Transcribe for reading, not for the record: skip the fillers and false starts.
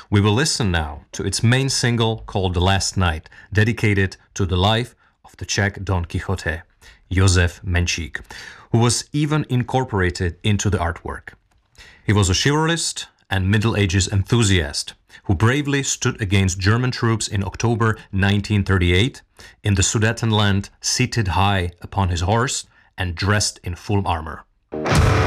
We will listen now to its main single called The Last Night, dedicated to the life of the Czech Don Quixote, Josef Menšík, who was even incorporated into the artwork. He was a chivalrist and Middle Ages enthusiast who bravely stood against German troops in October 1938 in the Sudetenland, seated high upon his horse and dressed in full armor.